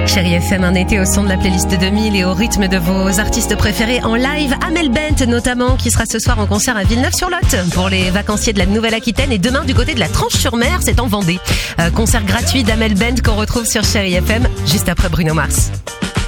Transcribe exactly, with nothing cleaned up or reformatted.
Chérie F M, un été au son de la playlist deux mille et au rythme de vos artistes préférés en live. Amel Bent notamment, qui sera ce soir en concert à Villeneuve-sur-Lot pour les vacanciers de la Nouvelle-Aquitaine, et demain du côté de la Tranche-sur-Mer, c'est en Vendée. Euh, concert gratuit d'Amel Bent qu'on retrouve sur Chérie F M juste après Bruno Mars.